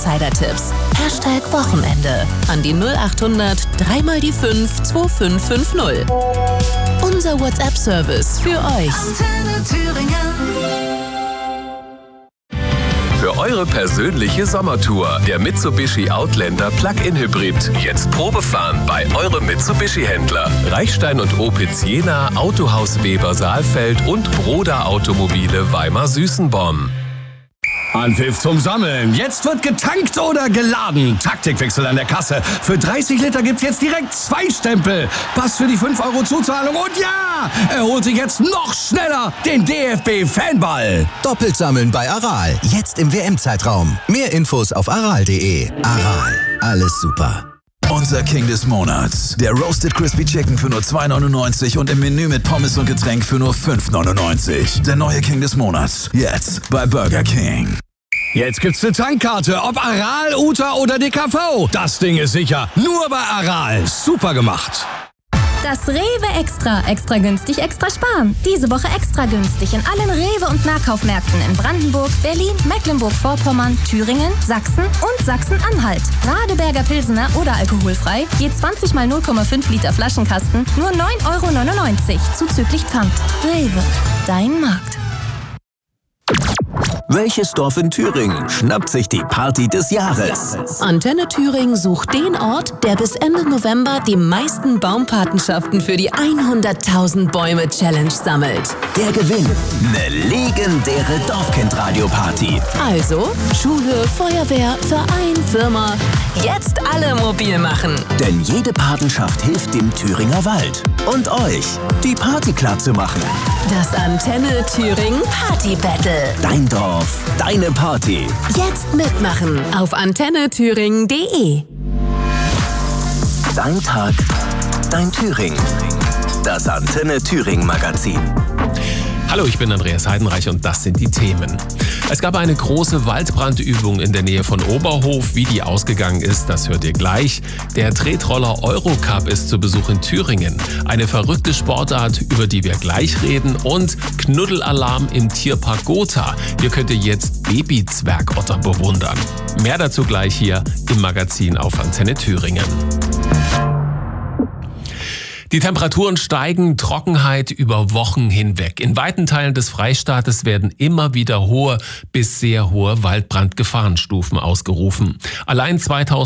Insider-Tipps. #Wochenende an die 0800 3 mal die 5 2550. Unser WhatsApp-Service für euch. Antenne Thüringen. Für eure persönliche Sommertour. Der Mitsubishi Outlander Plug-in Hybrid. Jetzt Probefahren bei eurem Mitsubishi-Händler. Reichstein und Opitz Jena, Autohaus Weber Saalfeld und Broda Automobile Weimar-Süßenborn. Anpfiff zum Sammeln. Jetzt wird getankt oder geladen. Taktikwechsel an der Kasse. Für 30 Liter gibt's jetzt direkt 2 Stempel. Pass für die 5 € Zuzahlung und ja, er holt sich jetzt noch schneller den DFB-Fanball. Doppelt sammeln bei Aral. Jetzt im WM-Zeitraum. Mehr Infos auf aral.de. Aral. Alles super. Unser King des Monats. Der Roasted Crispy Chicken für nur 2,99 und im Menü mit Pommes und Getränk für nur 5,99. Der neue King des Monats. Jetzt bei Burger King. Jetzt gibt's eine Tankkarte, ob Aral, Uta oder DKV. Das Ding ist sicher. Nur bei Aral. Super gemacht. Das Rewe Extra. Extra günstig, extra sparen. Diese Woche extra günstig in allen Rewe- und Nahkaufmärkten in Brandenburg, Berlin, Mecklenburg-Vorpommern, Thüringen, Sachsen und Sachsen-Anhalt. Radeberger Pilsener oder alkoholfrei, je 20 mal 0,5 Liter Flaschenkasten, nur 9,99 € zuzüglich Pfand. Rewe, dein Markt. Welches Dorf in Thüringen schnappt sich die Party des Jahres? Antenne Thüringen sucht den Ort, der bis Ende November die meisten Baumpatenschaften für die 100.000 Bäume Challenge sammelt. Der Gewinn. Eine legendäre Dorfkind-Radio-Party. Also Schule, Feuerwehr, Verein, Firma. Jetzt alle mobil machen. Denn jede Patenschaft hilft dem Thüringer Wald. Und euch, die Party klar zu machen. Das Antenne Thüringen Party Battle. Dein Dorf, deine Party. Jetzt mitmachen auf antennethüringen.de. Dein Tag, dein Thüringen. Das Antenne Thüringen Magazin. Hallo, ich bin Andreas Heidenreich und das sind die Themen. Es gab eine große Waldbrandübung in der Nähe von Oberhof. Wie die ausgegangen ist, das hört ihr gleich. Der Tretroller Eurocup ist zu Besuch in Thüringen. Eine verrückte Sportart, über die wir gleich reden. Und Knuddelalarm im Tierpark Gotha. Hier könnt ihr jetzt Babyzwergotter bewundern. Mehr dazu gleich hier im Magazin auf Antenne Thüringen. Die Temperaturen steigen, Trockenheit über Wochen hinweg. In weiten Teilen des Freistaates werden immer wieder hohe bis sehr hohe Waldbrandgefahrenstufen ausgerufen. Allein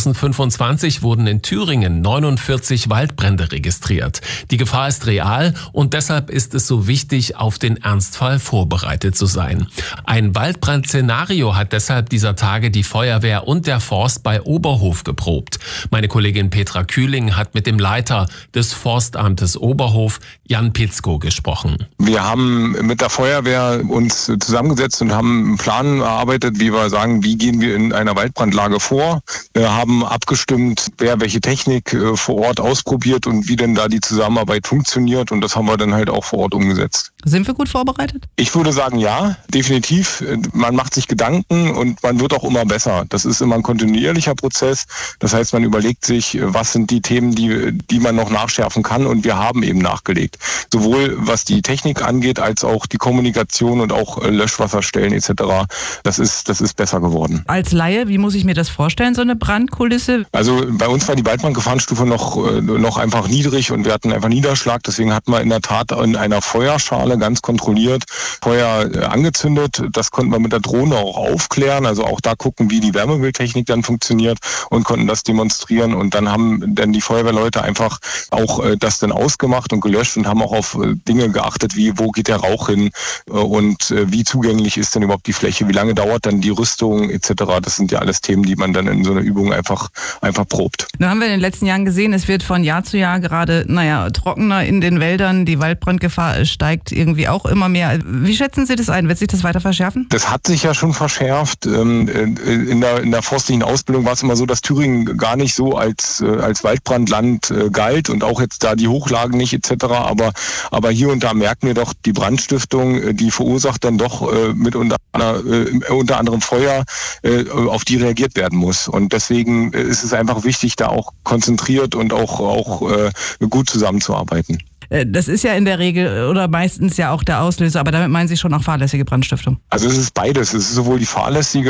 2025 wurden in Thüringen 49 Waldbrände registriert. Die Gefahr ist real und deshalb ist es so wichtig, auf den Ernstfall vorbereitet zu sein. Ein Waldbrandszenario hat deshalb dieser Tage die Feuerwehr und der Forst bei Oberhof geprobt. Meine Kollegin Petra Kühling hat mit dem Leiter des Forstamtes Oberhof, Jan Pitzko, gesprochen. Wir haben mit der Feuerwehr uns zusammengesetzt und haben einen Plan erarbeitet, wie wir sagen, wie gehen wir in einer Waldbrandlage vor. Wir haben abgestimmt, wer welche Technik vor Ort ausprobiert und wie denn da die Zusammenarbeit funktioniert, und das haben wir dann halt auch vor Ort umgesetzt. Sind wir gut vorbereitet? Ich würde sagen, ja, definitiv. Man macht sich Gedanken und man wird auch immer besser. Das ist immer ein kontinuierlicher Prozess. Das heißt, man überlegt sich, was sind die Themen, die man noch nachschärfen kann, und wir haben eben nachgelegt. Sowohl was die Technik angeht, als auch die Kommunikation und auch Löschwasserstellen etc. Das ist besser geworden. Als Laie, wie muss ich mir das vorstellen, so eine Brandkulisse? Also bei uns war die Waldbrandgefahrenstufe noch einfach niedrig und wir hatten einfach Niederschlag. Deswegen hatten wir in der Tat in einer Feuerschale ganz kontrolliert Feuer angezündet. Das konnten wir mit der Drohne auch aufklären. Also auch da gucken, wie die Wärmebildtechnik dann funktioniert, und konnten das demonstrieren. Und dann haben dann die Feuerwehrleute einfach auch das dann ausgemacht und gelöscht und haben auch auf Dinge geachtet, wie wo geht der Rauch hin und wie zugänglich ist denn überhaupt die Fläche, wie lange dauert dann die Rüstung etc. Das sind ja alles Themen, die man dann in so einer Übung einfach probt. Nun haben wir in den letzten Jahren gesehen, es wird von Jahr zu Jahr gerade trockener in den Wäldern. Die Waldbrandgefahr steigt irgendwie auch immer mehr. Wie schätzen Sie das ein? Wird sich das weiter verschärfen? Das hat sich ja schon verschärft. In der forstlichen Ausbildung war es immer so, dass Thüringen gar nicht so als Waldbrandland galt und auch jetzt da die Hochlagen nicht etc. Aber hier und da merken wir doch, die Brandstiftung, die verursacht dann doch mit unter anderem Feuer, auf die reagiert werden muss. Und deswegen ist es einfach wichtig, da auch konzentriert und auch gut zusammenzuarbeiten. Das ist ja in der Regel oder meistens ja auch der Auslöser, aber damit meinen Sie schon auch fahrlässige Brandstiftung? Also es ist beides. Es ist sowohl die fahrlässige